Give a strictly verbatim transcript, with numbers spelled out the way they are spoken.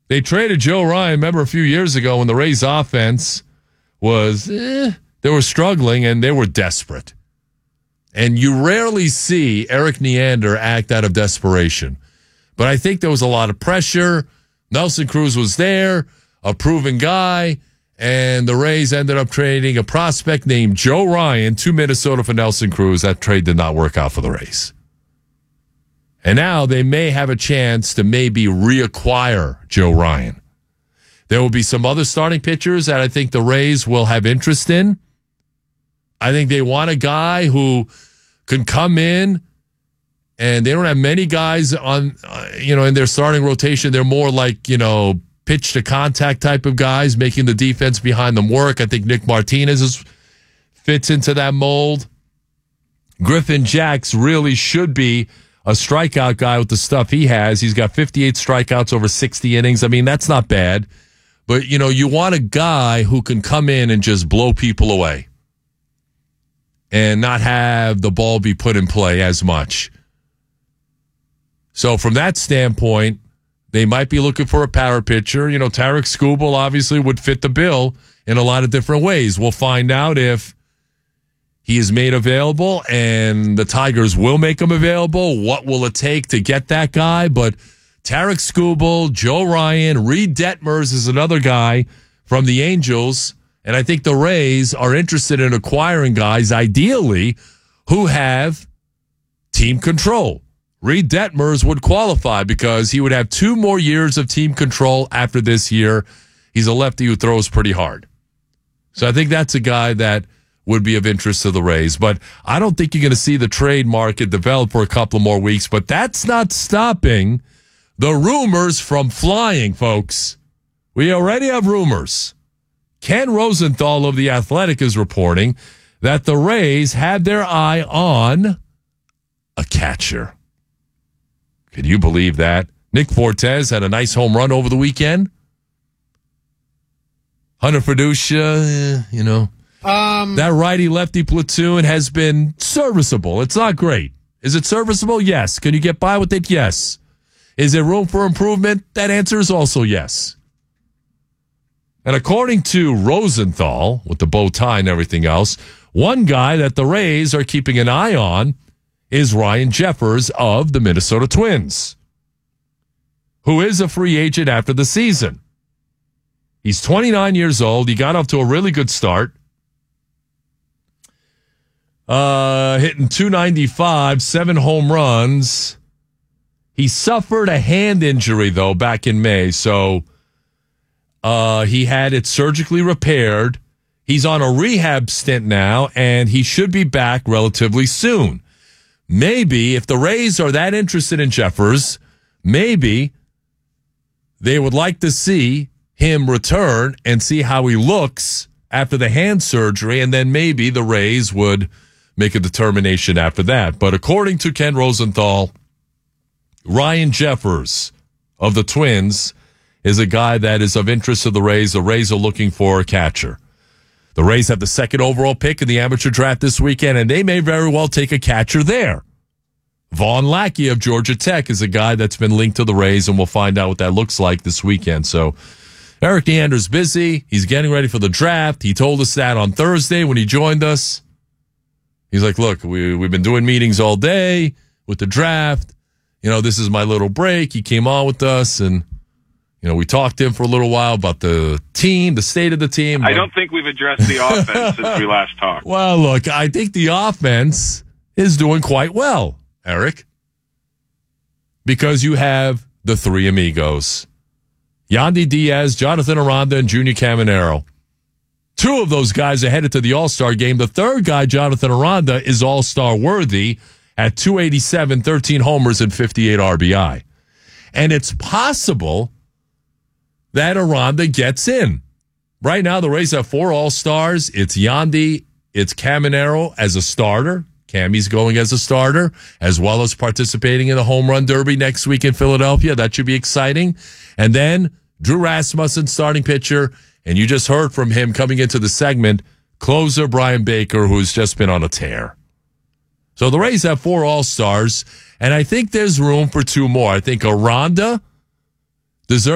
They traded Joe Ryan, remember a few years ago when the Rays offense was, eh, they were struggling and they were desperate. And you rarely see Eric Neander act out of desperation. But I think there was a lot of pressure. Nelson Cruz was there, a proven guy, and the Rays ended up trading a prospect named Joe Ryan to Minnesota for Nelson Cruz. That trade did not work out for the Rays. And now they may have a chance to maybe reacquire Joe Ryan. There will be some other starting pitchers that I think the Rays will have interest in. I think they want a guy who can come in, and they don't have many guys on, uh, you know, in their starting rotation. They're more like, you know, pitch to contact type of guys, making the defense behind them work. I think Nick Martinez is, fits into that mold. Griffin Jacks really should be a strikeout guy with the stuff he has. He's got fifty-eight strikeouts over sixty innings. I mean, that's not bad. But, you know, you want a guy who can come in and just blow people away and not have the ball be put in play as much. So from that standpoint, they might be looking for a power pitcher. You know, Tarek Skubal obviously would fit the bill in a lot of different ways. We'll find out if he is made available and the Tigers will make him available. What will it take to get that guy? But Tarek Skubal, Joe Ryan, Reed Detmers is another guy from the Angels. And I think the Rays are interested in acquiring guys, ideally, who have team control. Reed Detmers would qualify because he would have two more years of team control after this year. He's a lefty who throws pretty hard. So I think that's a guy that would be of interest to the Rays. But I don't think you're going to see the trade market develop for a couple more weeks. But that's not stopping the rumors from flying, folks. We already have rumors. Ken Rosenthal of The Athletic is reporting that the Rays had their eye on a catcher. Can you believe that? Nick Fortes had a nice home run over the weekend. Hunter Fiducia, eh, you know. Um, that righty-lefty platoon has been serviceable. It's not great. Is it serviceable? Yes. Can you get by with it? Yes. Is there room for improvement? That answer is also yes. And according to Rosenthal, with the bow tie and everything else, one guy that the Rays are keeping an eye on is Ryan Jeffers of the Minnesota Twins, who is a free agent after the season. He's twenty-nine years old. He got off to a really good start. Uh, hitting two ninety-five, seven home runs. He suffered a hand injury, though, back in May. So uh, he had it surgically repaired. He's on a rehab stint now, and he should be back relatively soon. Maybe, if the Rays are that interested in Jeffers, maybe they would like to see him return and see how he looks after the hand surgery, and then maybe the Rays would make a determination after that. But according to Ken Rosenthal, Ryan Jeffers of the Twins is a guy that is of interest to the Rays. The Rays are looking for a catcher. The Rays have the second overall pick in the amateur draft this weekend, and they may very well take a catcher there. Vaughn Lackey of Georgia Tech is a guy that's been linked to the Rays, and we'll find out what that looks like this weekend. So Eric Neander's busy. He's getting ready for the draft. He told us that on Thursday when he joined us. He's like, look, we, we've been doing meetings all day with the draft. You know, this is my little break. He came on with us, and you know, we talked to him for a little while about the team, the state of the team. I don't think we've addressed the offense since we last talked. Well, look, I think the offense is doing quite well, Eric, because you have the three amigos, Yandy Diaz, Jonathan Aranda, and Junior Caminero. Two of those guys are headed to the All-Star game. The third guy, Jonathan Aranda, is All-Star worthy at two eighty-seven, thirteen homers, and fifty-eight R B I. And it's possible that Aranda gets in. Right now, the Rays have four All-Stars. It's Yandy, it's Caminero as a starter. Cammy's going as a starter, as well as participating in the Home Run Derby next week in Philadelphia. That should be exciting. And then Drew Rasmussen, starting pitcher. And you just heard from him coming into the segment, closer Brian Baker, who's just been on a tear. So the Rays have four All-Stars, and I think there's room for two more. I think Aranda deserves